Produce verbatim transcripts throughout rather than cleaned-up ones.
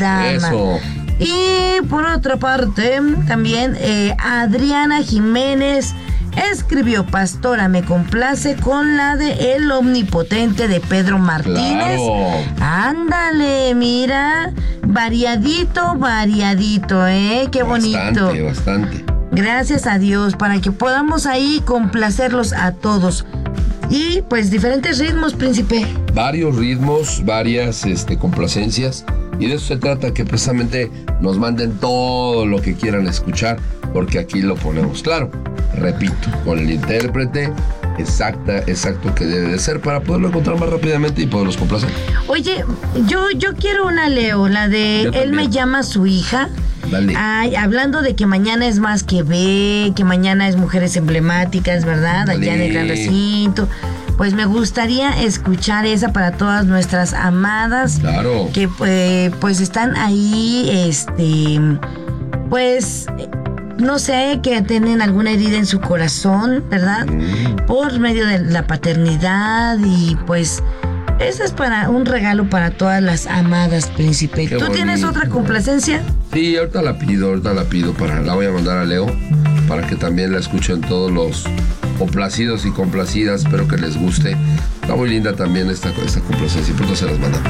dama. Eso. Y por otra parte, también eh, Adriana Jiménez escribió: Pastora, me complace con la de El Omnipotente de Pedro Martínez. Claro. Ándale, mira, variadito, variadito, ¿eh? Qué bonito. Bastante, bastante. Gracias a Dios, para que podamos ahí complacerlos a todos. Y pues diferentes ritmos, príncipe. Varios ritmos, varias este, complacencias. Y de eso se trata, que precisamente nos manden todo lo que quieran escuchar, porque aquí lo ponemos claro. Repito, con el intérprete exacta, exacto que debe de ser para poderlo encontrar más rápidamente y poderlos complacer. Oye, yo, yo quiero una, Leo, la de Él me llama a su hija. Dale. Ay, hablando de que mañana es Más que Ve, que mañana es Mujeres Emblemáticas, ¿verdad? Dale. Allá en el Gran Recinto. Pues me gustaría escuchar esa para todas nuestras amadas. Claro. Que eh, pues están ahí, este, pues, no sé, que tienen alguna herida en su corazón, ¿verdad? Mm. Por medio de la paternidad y pues... Esa es para un regalo para todas las amadas, príncipe. Qué ¿Tú bonito. tienes otra complacencia? Sí, ahorita la pido, ahorita la pido para, la voy a mandar a Leo para que también la escuchen todos los complacidos y complacidas. Espero que les guste. Está muy linda también esta, esta complacencia. Pronto se las mandamos.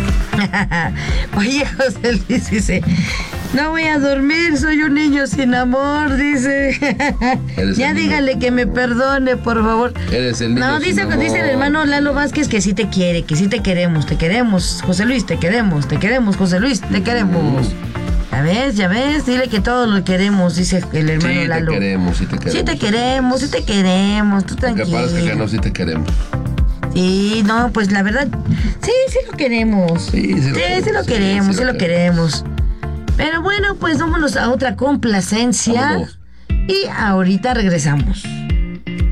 Oye, José Luis dice: no voy a dormir, soy un niño sin amor, dice. Ya dígale niño. Que me perdone, por favor. Eres el niño No, sin dice, amor. dice el hermano Lalo Vázquez que sí te quiere, que sí te queremos, te queremos, José Luis, te queremos, te queremos, José Luis, te queremos. Mm. Ya ves, ya ves, dile que todos lo queremos, dice el hermano sí, Lalo. Sí, te queremos, sí te queremos. Sí te queremos, sí te queremos, tú tranquilo. Lo que pasa es que no, sí te queremos. Sí, no, pues la verdad, sí, sí lo queremos. Sí, sí lo, sí, queremos, sí lo queremos, sí, sí, sí lo queremos. queremos. Pero bueno, pues vámonos a otra complacencia. Vámonos. Y ahorita regresamos.